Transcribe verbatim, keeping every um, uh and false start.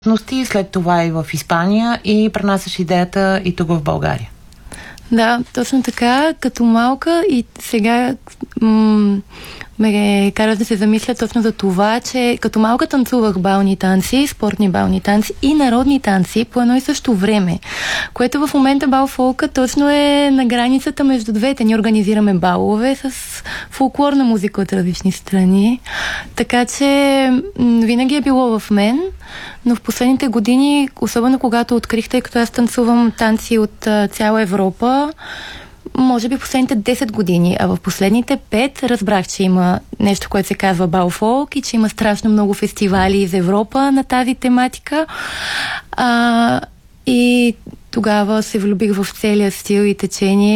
след това и в Испания и пренасяш идеята и тук в България. Да, точно така. Като малка и сега м- ме кара да се замисля точно за това, че като малка танцувах бални танци, спортни бални танци и народни танци по едно и също време, което в момента бал фолка точно е на границата между двете. Ние организираме балове с фолклорна музика от различни страни, така че м- винаги е било в мен, но в последните години, особено когато открих, тъй като аз танцувам танци от а, цяла Европа, може би последните десет години, а в последните пет разбрах, че има нещо, което се казва бал фолк и че има страшно много фестивали из Европа на тази тематика. А, и тогава се влюбих в целия стил и течение.